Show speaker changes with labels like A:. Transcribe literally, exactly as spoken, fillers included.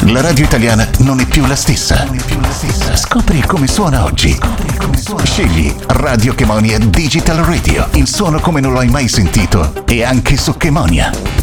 A: La radio italiana non è più la stessa. Scopri come suona oggi. Scegli Radio Chemonia Digital Radio. Il suono come non l'hai mai sentito. E anche su Chemonia.